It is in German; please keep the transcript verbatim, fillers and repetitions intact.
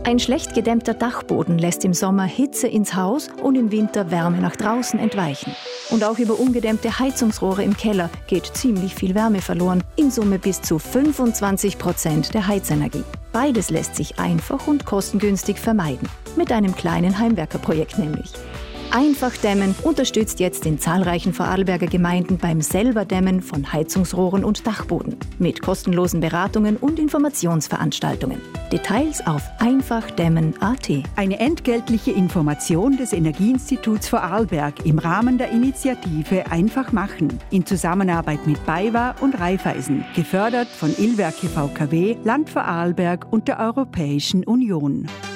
Ein schlecht gedämmter Dachboden lässt im Sommer Hitze ins Haus und im Winter Wärme nach draußen entweichen. Und auch über ungedämmte Heizungsrohre im Keller geht ziemlich viel Wärme verloren, in Summe bis zu fünfundzwanzig Prozent der Heizenergie. Beides lässt sich einfach und kostengünstig vermeiden, mit einem kleinen Heimwerkerprojekt nämlich. Einfach Dämmen unterstützt jetzt in zahlreichen Vorarlberger Gemeinden beim Selberdämmen von Heizungsrohren und Dachboden mit kostenlosen Beratungen und Informationsveranstaltungen. Details auf einfachdämmen punkt a t. Eine entgeltliche Information des Energieinstituts Vorarlberg im Rahmen der Initiative Einfach machen in Zusammenarbeit mit BayWa und Raiffeisen, gefördert von Illwerke V K W, Land Vorarlberg und der Europäischen Union.